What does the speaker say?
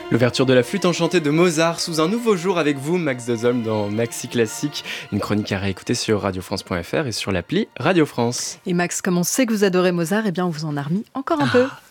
L'ouverture de la flûte enchantée de Mozart sous un nouveau jour avec vous, Max Dezolm, dans Maxi Classique. Une chronique à réécouter sur radiofrance.fr et sur l'appli Radio France. Et Max, comme on sait que vous adorez Mozart, eh bien on vous en a remis encore un peu.